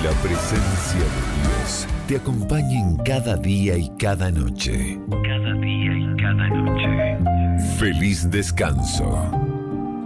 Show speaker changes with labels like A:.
A: la presencia de Dios te acompañe en cada día y cada noche. Cada día y cada noche. Feliz descanso.